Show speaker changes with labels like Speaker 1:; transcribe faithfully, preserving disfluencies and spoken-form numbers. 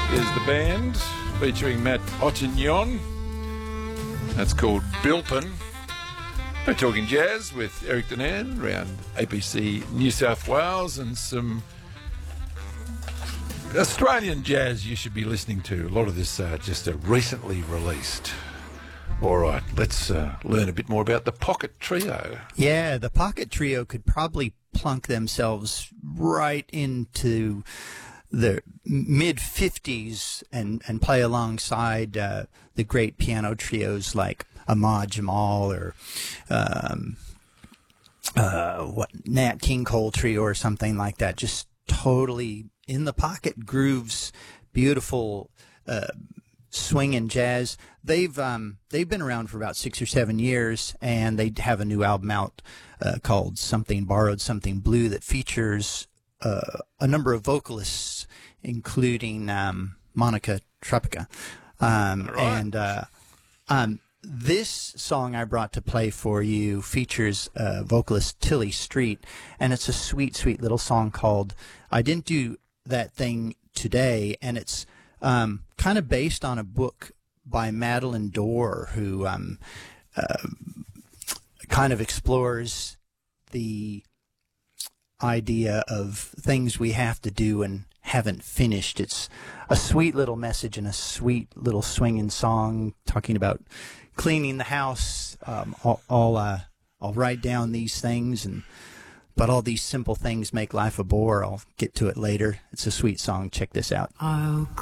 Speaker 1: is the band featuring Matt Ottignon. That's called Bilpin. We're talking jazz with Eric Danan around A B C New South Wales and some Australian jazz you should be listening to. A lot of this uh, just uh, recently released. All right, let's uh, learn a bit more about the Pocket Trio.
Speaker 2: Yeah, the Pocket Trio could probably plunk themselves right into the mid fifties and, and play alongside uh, the great piano trios like Ahmad Jamal or um, uh, what Nat King Cole Trio or something like that. Just totally in the pocket grooves, beautiful uh, swing and jazz. They've um, they've been around for about six or seven years, and they have a new album out uh, called Something Borrowed, Something Blue that features uh, a number of vocalists, including um, Monica Tropica. Um,
Speaker 1: right.
Speaker 2: And uh, um, this song I brought to play for you features uh, vocalist Tilly Street, and it's a sweet, sweet little song called I Didn't Do That Thing Today, and it's um, kind of based on a book by Madeline Dorr, who um, uh, kind of explores the idea of things we have to do and haven't finished. It's a sweet little message and a sweet little swinging song talking about cleaning the house. Um, I'll, I'll, uh, I'll write down these things, and but all these simple things make life a bore. I'll get to it later. It's a sweet song. Check this out.
Speaker 3: I'll